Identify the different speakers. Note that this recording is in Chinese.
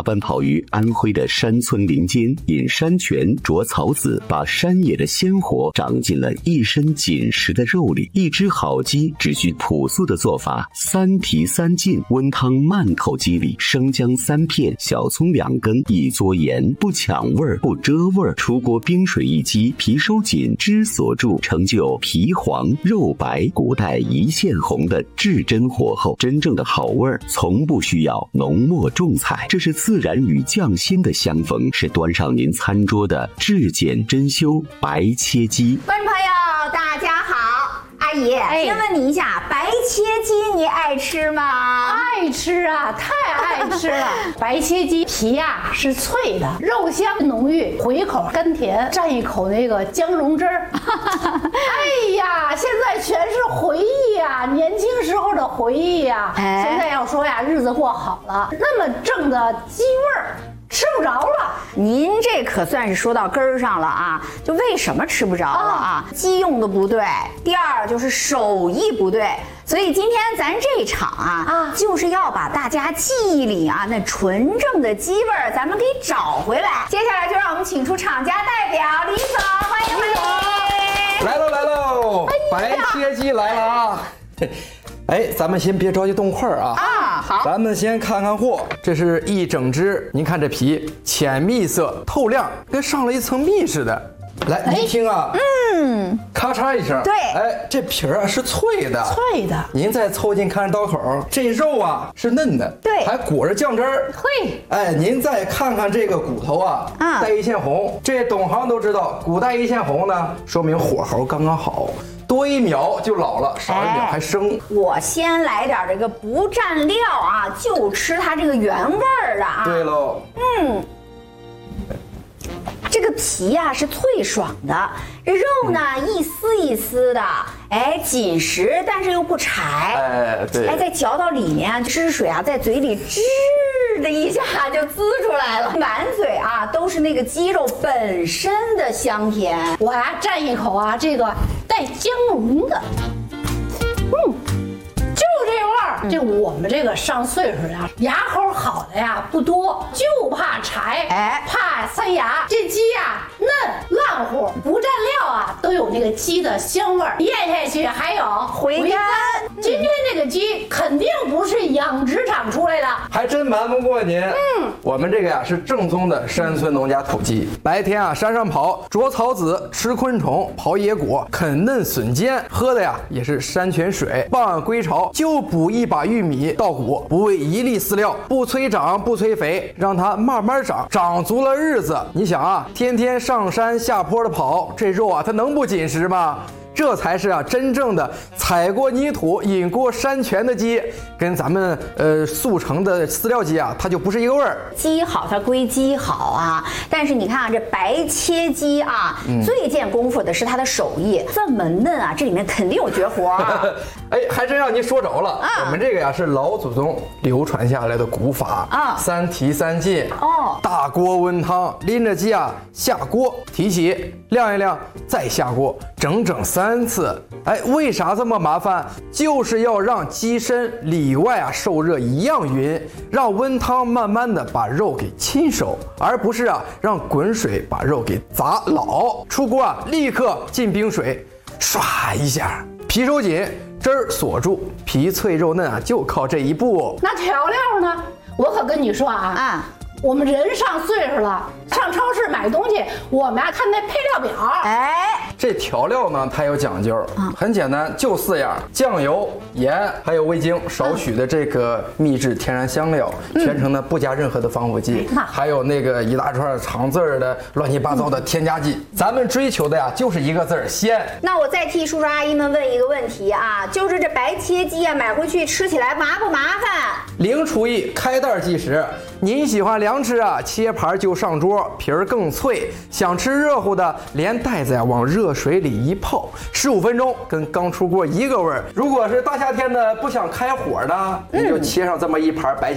Speaker 1: 奔跑于安徽的山村林间，饮山泉啄草籽，把山野的鲜活长进了一身紧实的肉里。一只好鸡只需朴素的做法，3提3进，温汤慢口鸡里，生姜3片，小葱2根，一撮盐，不抢味儿，不遮味儿。出锅冰水一激，皮收紧，汁锁住，成就皮黄肉白、骨带一线红的至真火候。真正的好味儿从不需要浓墨重彩，这是自然与匠心的相逢，是端上您餐桌的至简珍馐白切鸡。
Speaker 2: 观众朋友大家好，阿姨，先问你一下，白切鸡你爱吃吗？
Speaker 3: 爱吃啊，太爱吃了。白切鸡皮呀是脆的，肉香浓郁，回口甘甜，蘸一口那个姜蓉汁儿。哎呀，现在全是回忆呀，年轻时候的回忆呀。现在要说呀，日子过好了，那么正的鸡味儿吃不着了。
Speaker 2: 您这可算是说到根儿上了啊！就为什么吃不着了啊？鸡用的不对，第二就是手艺不对。所以今天咱这场就是要把大家记忆里那纯正的鸡味儿咱们给找回来。接下来就让我们请出厂家代表李总，欢迎欢迎！
Speaker 4: 来喽！白切鸡来了啊！哎，咱们先别着急动筷啊！
Speaker 2: 好，
Speaker 4: 咱们先看看货，这是一整只，您看这皮浅蜜色透亮，跟上了一层蜜似的。来，您听啊，咔嚓一声，
Speaker 2: 对，
Speaker 4: 哎，这皮儿是脆的，
Speaker 3: 脆的。
Speaker 4: 您再凑近看刀口，这肉是嫩的，
Speaker 2: 对，
Speaker 4: 还裹着酱汁儿。
Speaker 3: 嘿，
Speaker 4: 哎，您再看看这个骨头带一线红，这懂行都知道，骨带一线红呢，说明火候刚刚好。多1秒就老了，少1秒还生。
Speaker 2: 我先来点这个不蘸料就吃它这个原味儿的
Speaker 4: 对喽，
Speaker 2: 这个皮是脆爽的，这肉呢一丝一丝的，哎，紧实但是又不柴，
Speaker 4: 哎，对，
Speaker 2: 哎，再嚼到里面，汁水在嘴里吱的一下就滋出来了，满嘴都是那个鸡肉本身的香甜。
Speaker 3: 我蘸一口这个带姜蓉的，就这味儿。这我们这个上岁数呀，牙口好的不多，就怕柴，怕塞牙。这鸡嫩烂乎，不蘸料都有那个鸡的香味儿，咽下去还有
Speaker 2: 回甘。
Speaker 3: 今天这个鸡肯定不是养殖场出来的，
Speaker 4: 还真瞒不过您。我们这个是正宗的山村农家土鸡，白天山上跑，啄草籽，吃昆虫，刨野果，啃嫩笋尖，喝的也是山泉水。傍晚归巢就补一把玉米稻谷，不喂一粒饲料，不催长不催肥，让它慢慢长，长足了日子。你想天天上山下坡的跑，这肉它能不紧实吗？这才是真正的踩过泥土饮过山泉的鸡，跟咱们速成的饲料鸡它就不是一个味儿。
Speaker 2: 鸡好它归鸡好但是你看这白切鸡最见功夫的是它的手艺，这么嫩这里面肯定有绝活
Speaker 4: 哎，还真让您说着了我们这个是老祖宗流传下来的古法3提3进大锅温汤，拎着鸡下锅，提起晾一晾，再下锅，整整3次。哎，为啥这么麻烦？就是要让鸡身里外受热一样匀，让温汤慢慢的把肉给浸熟，而不是让滚水把肉给砸老。出锅立刻进冰水，唰一下，皮收紧，汁儿锁住，皮脆肉嫩就靠这一步。
Speaker 3: 那调料呢？我可跟你说我们人上岁数了，上超市买东西，我们看那配料表。
Speaker 4: 这调料呢，它有讲究，很简单，就4样：酱油、盐，还有味精，少许的这个秘制天然香料，全程呢不加任何的防腐剂，还有那个一大串长字儿的乱七八糟的添加剂。咱们追求的就是一个字儿鲜。
Speaker 2: 那我再替叔叔阿姨们问一个问题就是这白切鸡买回去吃起来麻不麻烦？
Speaker 4: 零厨艺，开袋即食。您喜欢凉吃切盘就上桌，皮儿更脆。想吃热乎的，连袋子往热水里一泡，15分钟，跟刚出锅一个味儿。如果是大夏天的不想开火的，你就切上这么一盘白